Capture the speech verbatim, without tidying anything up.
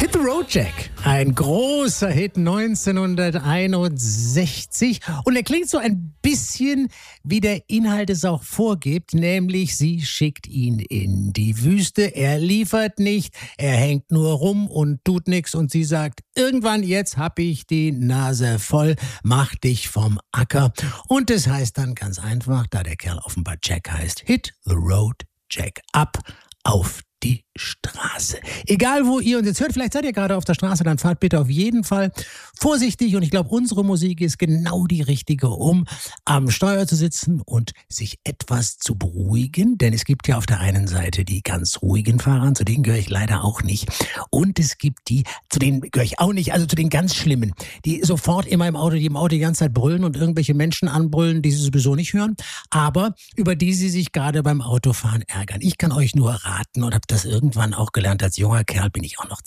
Hit the Road Jack, ein großer Hit neunzehnhunderteinundsechzig, und er klingt so ein bisschen wie der Inhalt es auch vorgibt, nämlich sie schickt ihn in die Wüste, er liefert nicht, er hängt nur rum und tut nichts und sie sagt, irgendwann jetzt hab ich die Nase voll, mach dich vom Acker. Und das heißt dann ganz einfach, da der Kerl offenbar Jack heißt, Hit the Road Jack, ab auf die Straße. Egal wo ihr uns jetzt hört, vielleicht seid ihr gerade auf der Straße, dann fahrt bitte auf jeden Fall vorsichtig, und ich glaube, unsere Musik ist genau die richtige, um am Steuer zu sitzen und sich etwas zu beruhigen, denn es gibt ja auf der einen Seite die ganz ruhigen Fahrer, zu denen gehöre ich leider auch nicht, und es gibt die, zu denen gehöre ich auch nicht, also zu den ganz Schlimmen, die sofort immer im Auto, die im Auto die ganze Zeit brüllen und irgendwelche Menschen anbrüllen, die sie sowieso nicht hören, aber über die sie sich gerade beim Autofahren ärgern. Ich kann euch nur raten und habe das irgendwann auch gelernt, als junger Kerl bin ich auch noch